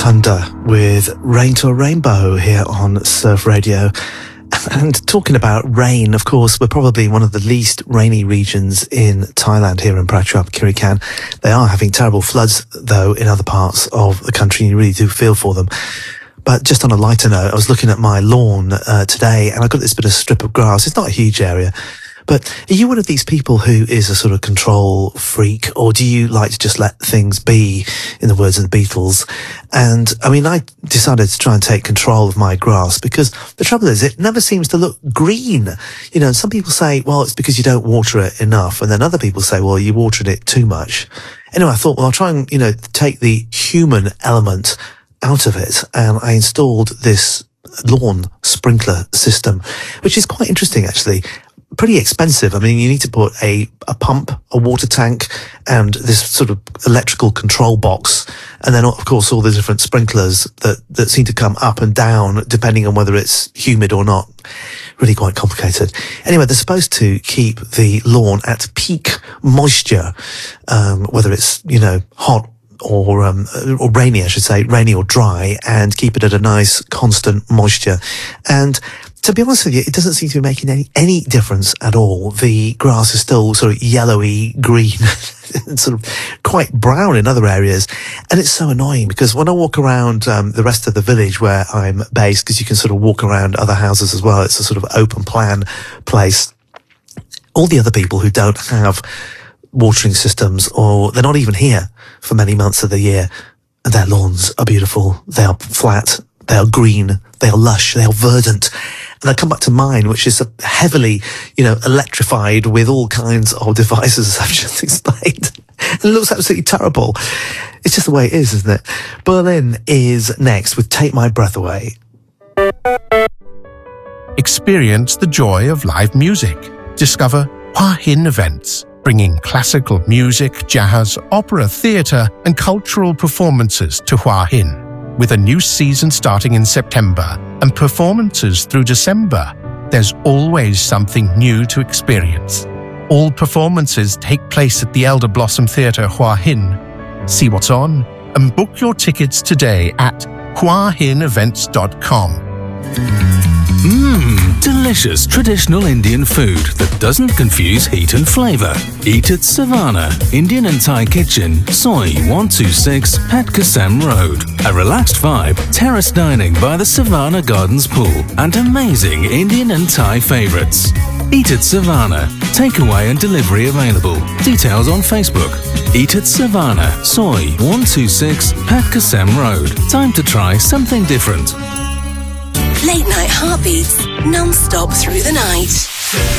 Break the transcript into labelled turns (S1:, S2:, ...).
S1: Rotunda with Rain to a Rainbow here on Surf Radio. And talking about rain, of course, we're probably one of the least rainy regions in Thailand here in Prachuap Khiri Khan. They are having terrible floods, though, in other parts of the country, and you really do feel for them. But just on a lighter note, I was looking at my lawn today, and I got this bit of strip of grass. It's not a huge area. But are you one of these people who is a sort of control freak, or do you like to just let things be, in the words of the Beatles? And I mean, I decided to try and take control of my grass because the trouble is it never seems to look green. You know, some people say, well, it's because you don't water it enough. And then other people say, well, you watered it too much. Anyway, I thought, well, I'll try and, you know, take the human element out of it. And I installed this lawn sprinkler system, which is quite interesting, actually. Pretty expensive. I mean, you need to put a pump, a water tank, and this sort of electrical control box. And then, of course, all the different sprinklers that seem to come up and down depending on whether it's humid or not. Really quite complicated. Anyway, they're supposed to keep the lawn at peak moisture, whether it's, you know, hot or rainy, I should say, rainy or dry, and keep it at a nice constant moisture. And to be honest with you, it doesn't seem to be making any difference at all. The grass is still sort of yellowy green and sort of quite brown in other areas. And it's so annoying because when I walk around the rest of the village where I'm based, because you can sort of walk around other houses as well, it's a sort of open plan place. All the other people who don't have watering systems, or they're not even here for many months of the year, and their lawns are beautiful, they are flat, they are green, they are lush, they are verdant. And I come back to mine, which is heavily, you know, electrified with all kinds of devices, as I've just explained. And it looks absolutely terrible. It's just the way it is, isn't it? Berlin is next with Take My Breath Away.
S2: Experience the joy of live music. Discover Hua Hin events, bringing classical music, jazz, opera, theatre and cultural performances to Hua Hin. With a new season starting in September and performances through December, there's always something new to experience. All performances take place at the Elder Blossom Theatre Hua Hin. See what's on and book your tickets today at huahinevents.com.
S3: Delicious traditional Indian food that doesn't confuse heat and flavour. Eat at Savannah, Indian and Thai Kitchen, Soi 126, Pat Kasem Road. A relaxed vibe, terrace dining by the Savannah Gardens pool, and amazing Indian and Thai favourites. Eat at Savannah. Takeaway and delivery available. Details on Facebook. Eat at Savannah, Soi 126, Pat Kasem Road. Time to try something different.
S4: Late night heartbeats, non-stop through the night.